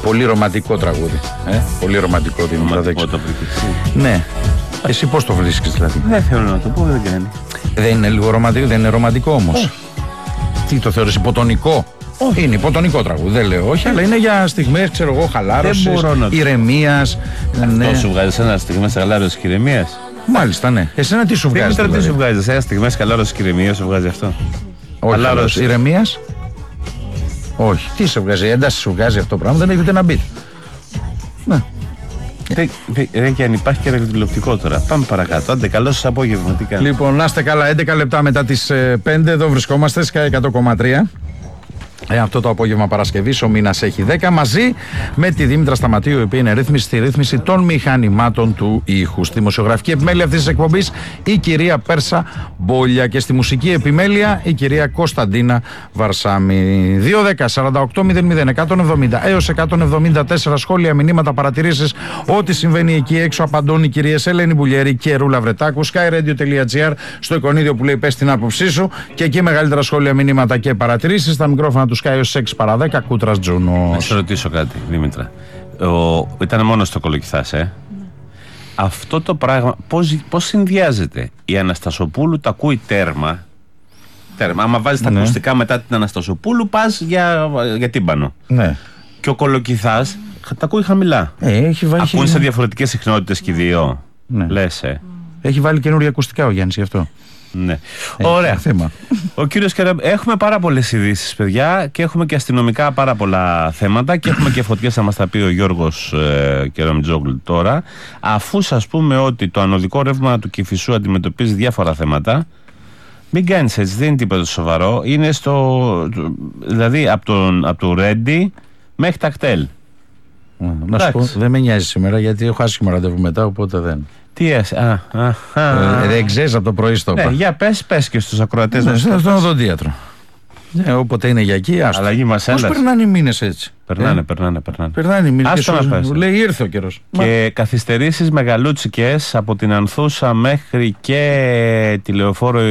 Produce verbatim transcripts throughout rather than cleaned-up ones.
πολύ ρομαντικό τραγούδι. Ε? Πολύ ρομαντικό, Δημήτρη. Ναι. Εσύ πώς το βρίσκεις δηλαδή? Δεν θέλω να το πω, δεν κάνει. Δεν είναι λίγο ρομαντικό, δεν είναι ρομαντικό όμως? Oh. Τι το θεωρείς, υποτονικό? Oh. Είναι υποτονικό τραγούδι, δεν λέω όχι, αλλά είναι για στιγμές, ξέρω εγώ, χαλάρωσης, ηρεμίας. Αυτό ναι. Σου βγάζει ένα στιγμές χαλάρωσης και ηρεμίας? Μάλιστα, ναι. Εσένα τι σου βγάζει? Δηλαδή? Τι σου βγάζει, ένα στιγμές χαλάρωσης και ηρεμίας σου βγάζει αυτό? Όχι, χαλάρωση ηρεμίας. Όχι, τι σου βγάζει, ένταση σου βγάζει αυτό το πράγμα, δεν έχει ούτε ένα beat. Ναι. Δεν και αν υπάρχει και ρευλιλοπτικό τώρα. Πάμε παρακάτω. Άντε, καλό σας απόγευμα. Τι κάνετε? Λοιπόν, να είστε καλά. έντεκα λεπτά μετά τις πέντε. Εδώ βρισκόμαστε. Sky εκατό κόμμα τρία. Ε, αυτό το απόγευμα Παρασκευής, ο μήνας έχει δέκα, μαζί με τη Δήμητρα Σταματίου, η οποία είναι ρύθμιση στη ρύθμιση των μηχανημάτων του ήχου. Στη δημοσιογραφική επιμέλεια αυτής της εκπομπής η κυρία Πέρσα Μπόλια και στη μουσική επιμέλεια η κυρία Κωνσταντίνα Βαρσάμι. δύο δέκα σαράντα οκτώ μηδέν μηδέν εκατόν εβδομήντα έως εκατόν εβδομήντα τέσσερα σχόλια, μηνύματα, παρατηρήσεις, ό,τι συμβαίνει εκεί έξω απαντούν οι κυρίες Ελένη Μπουλιέρη και Ρούλα Βρετάκου. skyradio.gr στο εικονίδιο που λέει πες την άποψή σου, και εκεί μεγαλύτερα σχόλια, μηνύματα και παρατηρήσεις. Στα μικρόφωνα του Sky ως έξι παρά δέκα, Κούτρας Τζούνος. Να σε ρωτήσω κάτι, Δήμητρα. Ο... Ήταν μόνο στο Κολοκυθάς, ε. Mm. Αυτό το πράγμα πώς, πώς συνδυάζεται? Η Αναστασοπούλου τα ακούει τέρμα. Τέρμα. Άμα βάζεις τα ναι. ακουστικά μετά την Αναστασοπούλου, πας για, για τύμπανο. Ναι. Και ο Κολοκυθάς τα ακούει χαμηλά. Ε, έχει βάλει Ακούν σε διαφορετικές συχνότητες και οι δύο. Ναι. Λες, ε. Έχει βάλει καινούργια ακουστικά ο Γιάννης γι' αυτό. Ναι. Ε, Ωραία. Θέμα. Ο κύριος Καραμπ... Έχουμε πάρα πολλές ειδήσεις, παιδιά, και έχουμε και αστυνομικά πάρα πολλά θέματα και έχουμε και φωτιές, θα μας τα πει ο Γιώργος ε, Κεραμιτζόγλου τώρα. Αφού σας πούμε ότι το ανωδικό ρεύμα του Κηφισού αντιμετωπίζει διάφορα θέματα, μην κάνεις έτσι, δεν είναι τίποτα σοβαρό. Είναι στο. Δηλαδή από, τον, από το Ρέντι μέχρι τα κτέλ. Να σου πω, δεν με νοιάζει σήμερα γιατί έχω άσχημο ραντεβού μετά, οπότε δεν. Τι έσαι, α, α, α. Ε, δεν ξέρεις από το πρωί στο ναι, για πες, πες και στους ακροατές ναι, μας. Στον οδοντίατρο. Ναι, όποτε είναι για εκεί, άστο. Αλλαγή μας έλας. Πώς περνάνε οι μήνες έτσι? Περνάνε, ε? περνάνε, περνάνε. Περνάνε οι μήνες. Άστο να πες. Λέει ήρθε ο καιρός. Και Μα... καθυστερήσεις μεγαλούτσικες από την Ανθούσα μέχρι και τη Λεωφόρο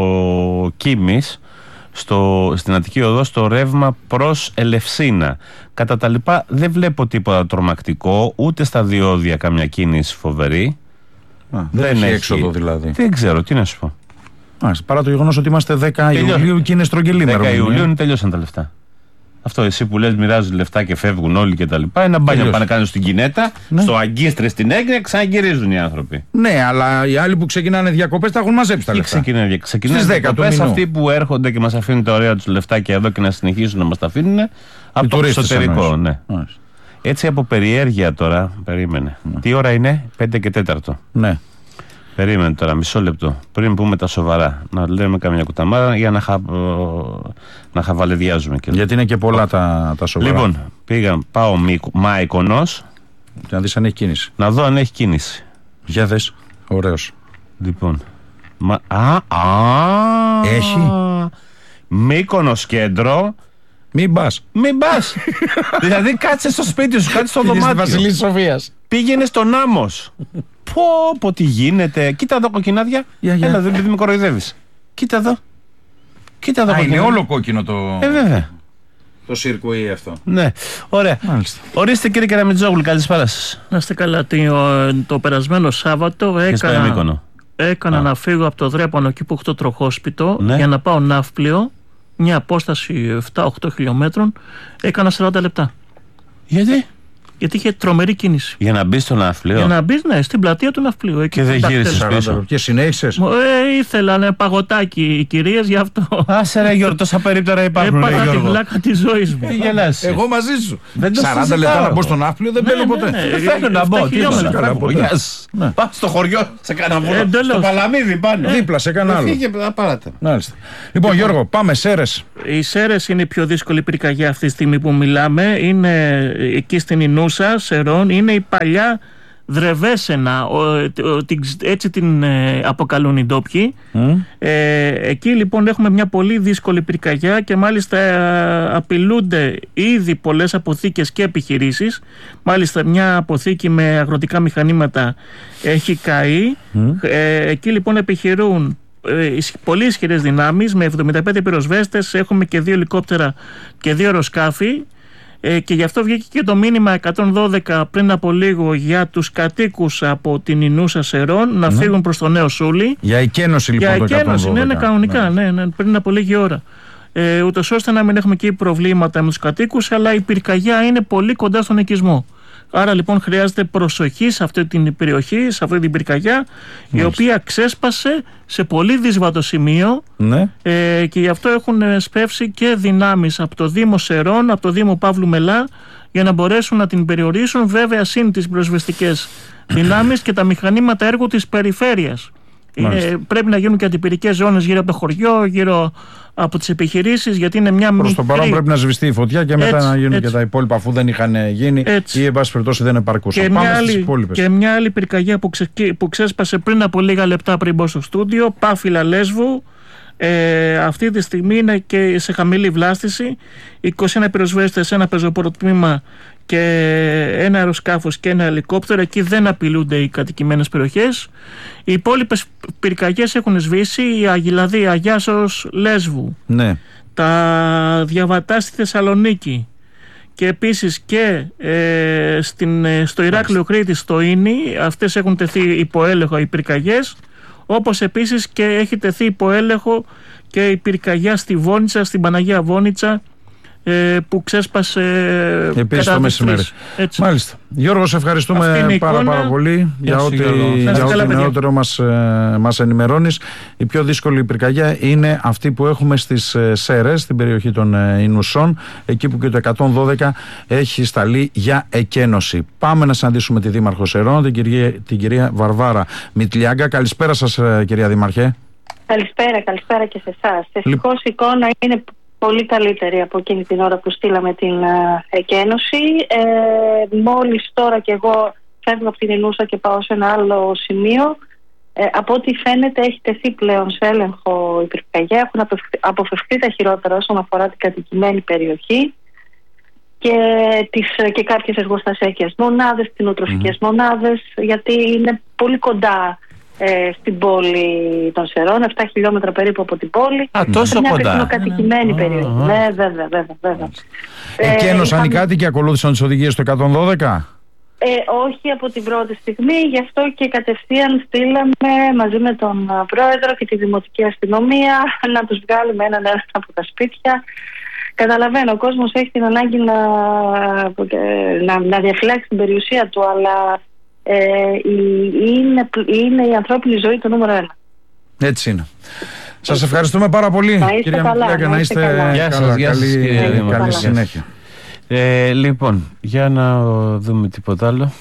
Κίμης στο, στην Αττική Οδό, στο ρεύμα προς Ελευσίνα. Κατά τα λοιπά δεν βλέπω τίποτα τρομακτικό, ούτε στα διόδια καμιά κίνηση φοβερή. Α, δεν, δεν έχει έξοδο δηλαδή. Δεν ξέρω, τι να σου πω. Α, παρά το γεγονός ότι είμαστε δέκα Τελειώ... Ιουλίου και είναι στρογγυλή ημερομηνία. δέκα Ιουλίου είναι, τελειώσαν τα λεφτά. Αυτό εσύ που λες μοιράζουν λεφτά και φεύγουν όλοι και τα λοιπά. Ένα μπάνιο πάνε να κάνουν στην Κινέτα, ναι. στο Αγκίστρε στην Έγκρια, ξαναγυρίζουν οι άνθρωποι. Ναι, αλλά οι άλλοι που ξεκινάνε διακοπές τα έχουν μαζέψει τα λεφτά. Ξεκινάνε, ξεκινάνε διακοπές, αυτοί που έρχονται και μας αφήνουν τα ωραία τους λεφτά και εδώ και να συνεχίσουν να μας τα αφήνουν από το εξωτερικό. Ναι. Έτσι από περιέργεια τώρα, περίμενε. Ναι. Τι ώρα είναι? πέντε και τέταρτο. Ναι. Περίμενε τώρα, μισό λεπτό. Πριν πούμε τα σοβαρά, να λέμε καμιά κουταμάρα για να, χα... να χαβαλεδιάζουμε. Και... Γιατί είναι και πολλά τα, τα σοβαρά. Λοιπόν, πήγα, πάω Μάικονος. Να δεις αν έχει κίνηση. Να δω αν έχει κίνηση. Για δες, ωραίος. Λοιπόν. Μα... Α, α, έχει. Μύκονος κέντρο. Μην πας. Μην πας. Δηλαδή κάτσε στο σπίτι σου, κάτσε στο δωμάτιο. Στη Βασιλής Σοφίας. Πήγαινε στον Άμμος. Πω, πω, τι γίνεται. Κοίτα εδώ κοκκινάδια. Για, για. Έλα, δεν με κοροϊδεύεις. Κοίτα εδώ. Κοίτα εδώ. Α, είναι όλο κόκκινο το. Ε, βέβαια. Το σιρκουί αυτό. Ναι, ωραία. Μάλιστα. Ορίστε κύριε Κεραμιτζόγλου, καλησπέρα σας. Να είστε καλά. Το, το περασμένο Σάββατο έκανα, έκανα να φύγω από το Δρέπανο εκεί που έχω το τροχόσπιτο, ναι, για να πάω Ναύπλιο, μια απόσταση επτά οκτώ χιλιόμετρων. Έκανα σαράντα λεπτά. Γιατί? Γιατί είχε τρομερή κίνηση. Για να μπει στο Ναύπλιο. Για να μπει, ναι, στην πλατεία του Ναυπλίου. Εκεί και δεν γύρισες πίσω. Και συνέχισες. Ε, ήθελαν παγωτάκι οι κυρίες γι' αυτό. Άσε ρε Γιώργο, τόσα περίπτερα υπάρχουν. Έπαθα την πλάκα της ζωής μου. Εγώ μαζί σου. Δεν σαράντα λεπτά να μπω στο Ναύπλιο δεν μπαίνω ποτέ. Δεν θέλω να μπω. Πάω στο χωριό, σε κάνα βόλο. Στο Παλαμίδι πάνω. Δίπλα σε κανένα άλλο. Λοιπόν Γιώργο, πάμε Σέρρες. Οι Σέρρες είναι η πιο δύσκολη πυρκαγιά αυτή τη στιγμή που μιλάμε. Είναι εκεί στην Ινούσα, Σερών, είναι η παλιά Δρεβέσαινα, έτσι την ε, αποκαλούν οι ντόπιοι. Mm. Ε, εκεί λοιπόν έχουμε μια πολύ δύσκολη πυρκαγιά και μάλιστα ε, απειλούνται ήδη πολλές αποθήκες και επιχειρήσεις. Μάλιστα μια αποθήκη με αγροτικά μηχανήματα έχει καεί. Mm. Ε, εκεί λοιπόν επιχειρούν ε, πολύ ισχυρές δυνάμεις με εβδομήντα πέντε πυροσβέστες, έχουμε και δύο ελικόπτερα και δύο αεροσκάφη. Ε, και γι' αυτό βγήκε και το μήνυμα εκατόν δώδεκα πριν από λίγο για τους κατοίκους από την Ινούσα Σερών να ναι. φύγουν προς το Νέο Σούλι. Για εκένωση λοιπόν. Για το εκένωση, ναι, ναι, κανονικά, ναι. Ναι, ναι, πριν από λίγη ώρα. Ε, ούτως ώστε να μην έχουμε και προβλήματα με τους κατοίκους, αλλά η πυρκαγιά είναι πολύ κοντά στον οικισμό. Άρα λοιπόν χρειάζεται προσοχή σε αυτή την περιοχή, σε αυτή την πυρκαγιά, Μάλιστα. η οποία ξέσπασε σε πολύ δύσβατο σημείο, ναι. ε, και γι' αυτό έχουν σπεύσει και δυνάμεις από το Δήμο Σερών, από το Δήμο Παύλου Μελά, για να μπορέσουν να την περιορίσουν, βέβαια συν τις πυροσβεστικές δυνάμεις και τα μηχανήματα έργου της περιφέρειας. Είναι, πρέπει να γίνουν και αντιπυρικές ζώνες γύρω από το χωριό, γύρω από τις επιχειρήσεις, γιατί είναι μια Προς μικρή... το παρόν πρέπει να σβηστεί η φωτιά και μετά έτσι, να γίνουν έτσι. και τα υπόλοιπα, αφού δεν είχαν γίνει έτσι. Ή εν πάση περιπτώσει δεν επαρκούσαν. Και, Πάμε μια στις άλλη, υπόλοιπες. και μια άλλη πυρκαγιά που, ξε, που ξέσπασε πριν από λίγα λεπτά πριν μπω στο στούντιο, Πάφυλα Λέσβου. Ε, αυτή τη στιγμή είναι και σε χαμηλή βλάστηση. είκοσι ένα πυροσβέστες, ένα πεζοπόρο τμήμα και ένα αεροσκάφος και ένα ελικόπτερο. Εκεί δεν απειλούνται οι κατοικημένες περιοχές. Οι υπόλοιπες πυρκαγιές έχουν σβήσει. Η Αγιλαδή, Αγιάσος Λέσβου, ναι. τα Διαβατά στη Θεσσαλονίκη και επίσης και ε, στην, στο Ηράκλειο Κρήτης, στο Ίνι, αυτές έχουν τεθεί υπό έλεγχο οι πυρκαγιές. Όπως επίσης και έχει τεθεί υπό έλεγχο και η πυρκαγιά στη Βόνιτσα, στην Παναγία Βόνιτσα, ε, που ξέσπασε επίσης το μεσημέρι. Μάλιστα. Γιώργο, σε ευχαριστούμε πάρα, εικόνα. πάρα πολύ για ό,τι, για ό,τι νεότερο μας, ε, μας ενημερώνεις. Η πιο δύσκολη πυρκαγιά είναι αυτή που έχουμε στις ε, Σέρες, στην περιοχή των ε, Ινουσών, εκεί που και το εκατόν δώδεκα έχει σταλεί για εκένωση. Πάμε να συναντήσουμε τη Δήμαρχο Σερών, την κυρία, την κυρία Βαρβάρα Μητλιάγκα. Καλησπέρα σας, ε, κυρία Δήμαρχε. Καλησπέρα, καλησπέρα και σε εσάς. Ευτυχώς η εικόνα είναι πολύ καλύτερη από εκείνη την ώρα που στείλαμε την uh, εκένωση. Ε, μόλις τώρα και εγώ φεύγω από την Ινούσα και πάω σε ένα άλλο σημείο. Ε, από ό,τι φαίνεται έχει τεθεί πλέον σε έλεγχο η πυρκαγιά. Έχουν αποφευχθεί τα χειρότερα όσον αφορά την κατοικημένη περιοχή και, τις, και κάποιες εργοστασιακές μονάδες, κτηνοτροφικές mm. μονάδες, γιατί είναι πολύ κοντά Ε, στην πόλη των Σερών, επτά χιλιόμετρα περίπου από την πόλη. Α, τόσο μια κοντά. Μια κατοικημένη περιοχή. Mm-hmm. Ναι, βέβαια, βέβαια, βέβαια. Εκένωσαν ε, οι κάτοικοι, ακολούθησαν τις οδηγίες του εκατόν δώδεκα. Ε, όχι από την πρώτη στιγμή, γι' αυτό και κατευθείαν στείλαμε μαζί με τον πρόεδρο και τη δημοτική αστυνομία να τους βγάλουμε έναν ένα από τα σπίτια. Καταλαβαίνω, ο κόσμος έχει την ανάγκη να, να, να διαφυλάξει την περιουσία του, αλλά Ε, είναι, είναι η ανθρώπινη ζωή το νούμερο ένα. Έτσι είναι. Σας ευχαριστούμε πάρα πολύ, να είστε κυρία καλά, Μητλιάγκα, να είστε καλά. Γεια σας, γεια σας, καλή, καλή, καλή συνέχεια. Ε, λοιπόν, για να δούμε τίποτα άλλο.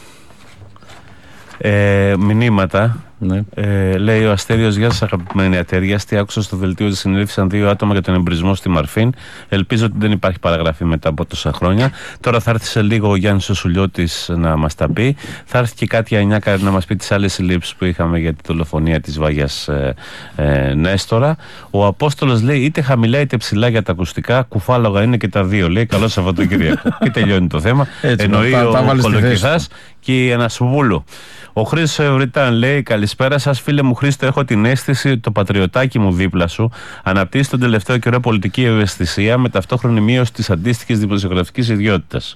Ε, μηνύματα. Ναι. Ε, λέει ο Αστέριος, γεια σας αγαπημένοι ατέριαστοι. Άκουσα στο δελτίο ότι συνελήφθησαν δύο άτομα για τον εμπρισμό στη Μαρφίν. Ελπίζω ότι δεν υπάρχει παραγραφή μετά από τόσα χρόνια. Τώρα θα έρθει σε λίγο ο Γιάννης ο Σουλιώτης να μας τα πει. Θα έρθει και κάτι Ανιάκα να μας πει τις άλλες συλλήψεις που είχαμε για τη δολοφονία της Βάγιας ε, ε, Νέστορα. Ο Απόστολος λέει είτε χαμηλά είτε ψηλά για τα ακουστικά. Κουφάλογα είναι και τα δύο. Λέει καλό Σαββατοκύριακο. Και τελειώνει το θέμα. Έτσι, εννοεί τα, ο Κολοκυθάς και η Ανασβούλου. Ο Χρήστος Ευρυτάν λέει καλησπέρα σας φίλε μου Χρήστο, έχω την αίσθηση το πατριωτάκι μου δίπλα σου αναπτύσσει τον τελευταίο καιρό πολιτική ευαισθησία με ταυτόχρονη μείωση της αντίστοιχης δημοσιογραφικής ιδιότητας.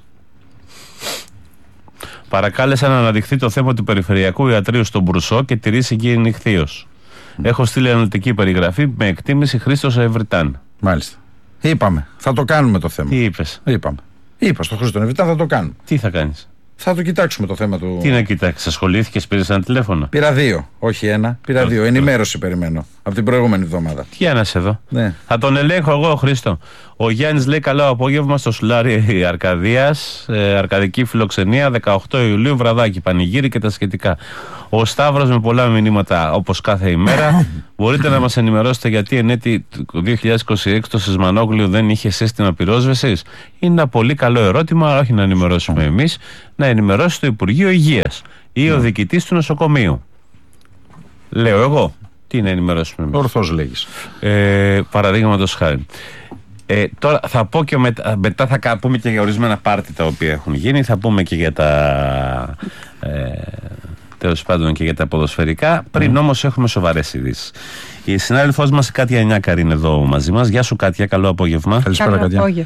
Παρακάλεσα να αναδειχθεί το θέμα του περιφερειακού ιατρείου στον Μπρουσό και τηρήσει εκεί νυχθείως. Mm. Έχω στείλει αναλυτική περιγραφή με εκτίμηση Χρήστος Ευρυτάν. Μάλιστα. Είπαμε, θα το κάνουμε το θέμα. Τι είπες? Είπαμε. Είπα στον Χρήστο Ευρυτάν θα το κάνουμε. Τι θα κάνεις? Θα το κοιτάξουμε το θέμα του. Τι να κοιτάξεις, ασχολήθηκες, πήρες ένα τηλέφωνο? Πήρα δύο, όχι ένα. Πήρα δύο. Ενημέρωση περιμένω από την προηγούμενη εβδομάδα. Τι άνασε εδώ. Ναι. Θα τον ελέγχω εγώ, Χρήστο. Ο Γιάννης λέει καλό απόγευμα στο Σουλάρι Αρκαδίας. Ε, αρκαδική φιλοξενία, δεκαοκτώ Ιουλίου, βραδάκι, πανηγύρι και τα σχετικά. Ο Σταύρος με πολλά μηνύματα όπως κάθε ημέρα. Μπορείτε να μας ενημερώσετε γιατί εν έτη δύο χιλιάδες είκοσι έξι το Σισμανόγλιο δεν είχε σύστημα πυρόσβεσης? Είναι ένα πολύ καλό ερώτημα, όχι να ενημερώσουμε εμείς, να ενημερώσει το Υπουργείο Υγείας ή ο διοικητής του νοσοκομείου. Λέω εγώ. Τι να ενημερώσουμε εμείς? Ορθώς λέγεις. Ε, παραδείγματος χάρη. Ε, τώρα θα πω και μετά, μετά θα πούμε και για ορισμένα πάρτι τα οποία έχουν γίνει, θα πούμε και για τα ε, τέλος πάντων και για τα ποδοσφαιρικά. Πριν mm. όμως έχουμε σοβαρές ειδήσεις. Η συνάδελφός μας η Κάτια Ανιάκα είναι εδώ μαζί μας. Γεια σου Κάτια, καλό απόγευμα. Καλησπέρα Κάτια.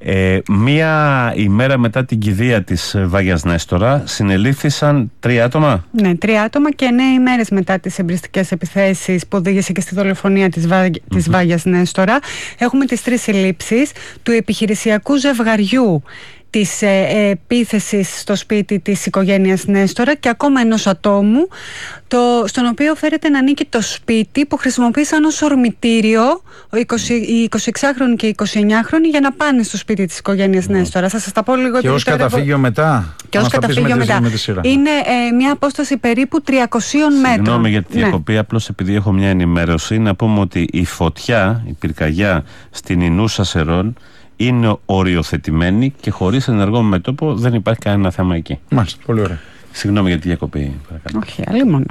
Ε, μία ημέρα μετά την κηδεία της Βάγιας Νέστορα συνελήφθησαν τρία άτομα. Ναι, τρία άτομα και εννέα ημέρες μετά τις εμπριστικές επιθέσεις που οδήγησε και στη δολοφονία της, Βά... mm-hmm. της Βάγιας Νέστορα. Έχουμε τις τρεις συλλήψεις του επιχειρησιακού ζευγαριού της ε, επίθεσης στο σπίτι της οικογένειας Νέστορα και ακόμα ενός ατόμου το, στον οποίο φέρεται να ανήκει το σπίτι που χρησιμοποίησαν ως ορμητήριο ο είκοσι, οι εικοσιεξάχρονοι και οι εικοσιεννιάχρονοι για να πάνε στο σπίτι της οικογένειας mm. Νέστορα. Θα σας τα πω λίγο. Και ως καταφύγιο εγώ... μετά. Και ως καταφύγιο μετά. Είναι ε, μια απόσταση περίπου τριακοσίων μέτρων. Συγγνώμη για τη διακοπή, ναι. Απλώς επειδή έχω μια ενημέρωση να πούμε ότι η φωτιά, η πυρκαγιά στην Ινούσα Σερών είναι οριοθετημένη και χωρίς ενεργό μέτωπο, δεν υπάρχει κανένα θέμα εκεί. Μάλιστα, πολύ ωραία. Συγγνώμη για τη διακοπή. Όχι, άλλη μόνο.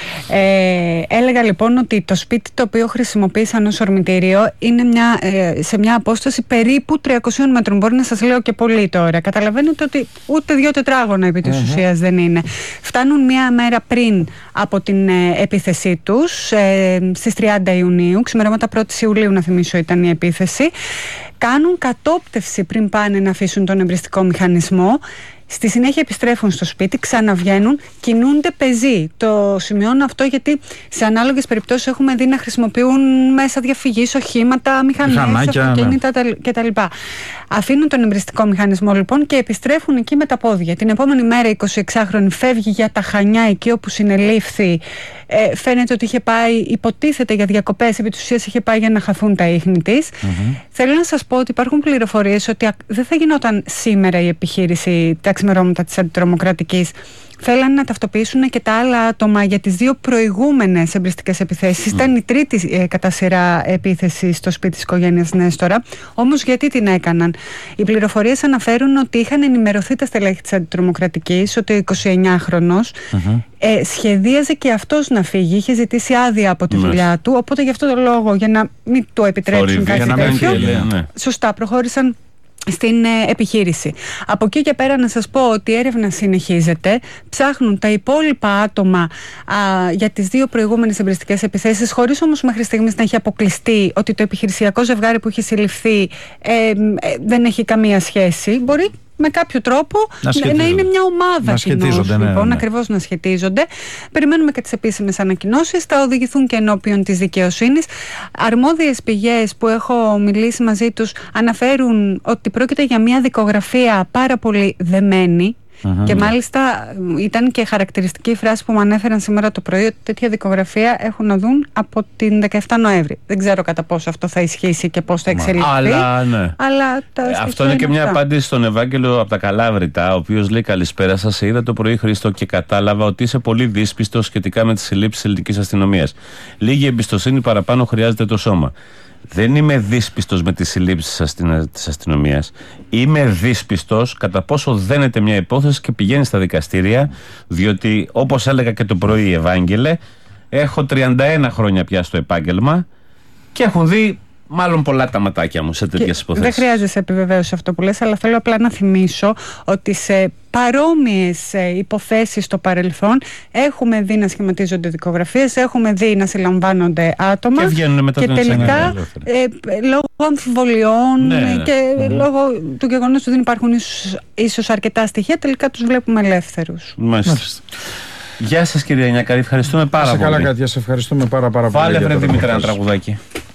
Ε, έλεγα λοιπόν ότι το σπίτι το οποίο χρησιμοποίησαν ως ορμητήριο είναι μια, ε, σε μια απόσταση περίπου τριακοσίων μέτρων. Μπορεί να σας λέω και πολύ τώρα. Καταλαβαίνετε ότι ούτε δύο τετράγωνα επί της mm-hmm. ουσίας δεν είναι. Φτάνουν μια μέρα πριν από την ε, επίθεσή τους, ε, στις τριάντα Ιουνίου, ξημερώματα πρώτη Ιουλίου να θυμίσω ήταν η επίθεση. Κάνουν κατόπτευση πριν πάνε να αφήσουν τον εμπριστικό μηχανισμό. Στη συνέχεια επιστρέφουν στο σπίτι, ξαναβγαίνουν, κινούνται πεζοί. Το σημειώνω αυτό γιατί σε ανάλογες περιπτώσεις έχουμε δει να χρησιμοποιούν μέσα διαφυγής, οχήματα, μηχανές, αυτοκίνητα ναι. κτλ. Αφήνουν τον εμπριστικό μηχανισμό λοιπόν και επιστρέφουν εκεί με τα πόδια. Την επόμενη μέρα η εικοσιεξάχρονη φεύγει για τα Χανιά, εκεί όπου συνελήφθη. Ε, φαίνεται ότι είχε πάει, υποτίθεται για διακοπές, επί της ουσίας είχε πάει για να χαθούν τα ίχνη της. Mm-hmm. Θέλω να σας πω ότι υπάρχουν πληροφορίες ότι δεν θα γινόταν σήμερα η επιχείρηση τα ξημερώματα της αντιτρομοκρατικής. Θέλανε να ταυτοποιήσουν και τα άλλα άτομα για τις δύο προηγούμενες εμπριστικές επιθέσεις. Mm. Ήταν η τρίτη ε, κατά σειρά επίθεση στο σπίτι της οικογένειας Νέστορα. Όμως γιατί την έκαναν? Οι πληροφορίες αναφέρουν ότι είχαν ενημερωθεί τα στελέχη της αντιτρομοκρατικής ότι ο εικοσιεννιάχρονος mm-hmm. ε, σχεδίαζε και αυτός να φύγει. Είχε ζητήσει άδεια από τη mm. δουλειά του. Οπότε γι' αυτό το λόγο, για να μην το επιτρέψουν κάτι τέτοιο, ναι. σωστά προχώρησαν στην ε, επιχείρηση. Από εκεί και πέρα να σας πω ότι η έρευνα συνεχίζεται. Ψάχνουν τα υπόλοιπα άτομα α, για τις δύο προηγούμενες εμπριστικές επιθέσεις, χωρίς όμως μέχρι στιγμής να έχει αποκλειστεί ότι το επιχειρησιακό ζευγάρι που έχει συλληφθεί ε, ε, δεν έχει καμία σχέση. Μπορεί με κάποιο τρόπο να, να είναι μια ομάδα κοινώς, ναι, λοιπόν, ναι. ακριβώς να σχετίζονται. Περιμένουμε και τις επίσημες ανακοινώσεις, θα οδηγηθούν και ενώπιον της δικαιοσύνης. Αρμόδιες πηγές που έχω μιλήσει μαζί τους αναφέρουν ότι πρόκειται για μια δικογραφία πάρα πολύ δεμένη. Uh-huh. Και μάλιστα ήταν και χαρακτηριστική η φράση που μου ανέφεραν σήμερα το πρωί, ότι τέτοια δικογραφία έχουν να δουν από την δεκαεφτά Νοέμβρη. Δεν ξέρω κατά πόσο αυτό θα ισχύσει και πώς θα εξελιχθεί. Αλλά, ναι. Αλλά τα ε, αυτό είναι και μια αυτά. Απάντηση στον Ευάγγελο από τα Καλάβρητα, ο οποίος λέει: καλησπέρα σας. Σε είδα το πρωί, Χρήστο, και κατάλαβα ότι είσαι πολύ δύσπιστος σχετικά με τις συλλήψεις της ελληνικής αστυνομίας. Λίγη εμπιστοσύνη παραπάνω χρειάζεται το σώμα. Δεν είμαι δύσπιστος με τις συλλήψεις της αστυνομίας. Είμαι δύσπιστος κατά πόσο δένεται μια υπόθεση και πηγαίνει στα δικαστήρια, διότι όπως έλεγα και το πρωί, Ευάγγελε, έχω τριάντα ένα χρόνια πια στο επάγγελμα και έχουν δει μάλλον πολλά τα ματάκια μου σε τέτοιες υποθέσεις. Δεν χρειάζεσαι επιβεβαίωση αυτό που λες, αλλά θέλω απλά να θυμίσω ότι σε παρόμοιες υποθέσεις στο παρελθόν έχουμε δει να σχηματίζονται δικογραφίες, έχουμε δει να συλλαμβάνονται άτομα και, μετά και τελικά ε, λόγω αμφιβολιών ναι, ναι. και mm-hmm. λόγω του γεγονός ότι δεν υπάρχουν ίσως, ίσως αρκετά στοιχεία, τελικά τους βλέπουμε ελεύθερους. Μάλιστα. Μάλιστα. Γεια σας κυρία Νιακαρή, ευχαριστούμε πάρα σε πολύ. Καλά, Κάτια, σε ευχαριστούμε πάρα, πάρα Βάλε, πολύ. Βάλε βρε Δημήτρη ένα τραγουδάκι.